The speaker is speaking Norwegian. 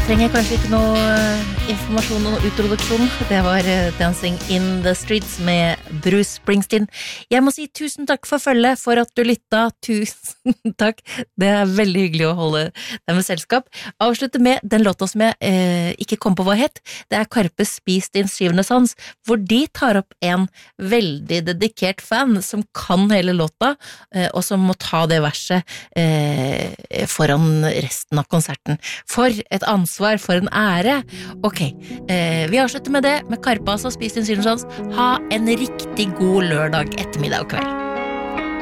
Trenger kanskje ikke noe informasjon og introduksjon. Det var Dancing in the Streets med Bruce Springsteen. Jeg må si tusen takk for følget, for at du lytta. Tusen takk. Det veldig hyggelig å holde deg med selskap. Avslutte med den låta som jeg ikke kom på hva het. Det Karpes Spis din syvende sans, hvor de tar opp en veldig dedikert fan som kan hele låta, og som må ta det verset foran resten av konserten. For et ansvar, for en ære. Ok, vi avslutter med det, med Karpas og Spis din syvende sans. Ha en riktig god lørdag, ettermiddag og kveld.